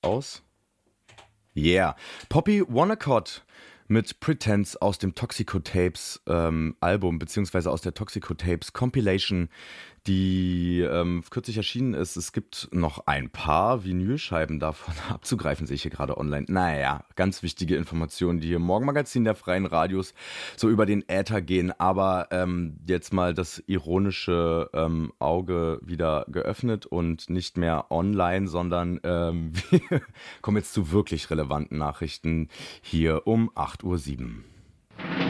aus? Yeah. Poppy Wonnacott mit Pretense aus dem Toxico Tapes Album, beziehungsweise aus der Toxico Tapes Compilation, die kürzlich erschienen ist. Es gibt noch ein paar Vinylscheiben davon abzugreifen, sehe ich hier gerade online. Naja, ganz wichtige Informationen, die hier im Morgenmagazin der Freien Radios so über den Äther gehen. Aber jetzt mal das ironische Auge wieder geöffnet und nicht mehr online, sondern wir kommen jetzt zu wirklich relevanten Nachrichten hier um 8:07 Uhr.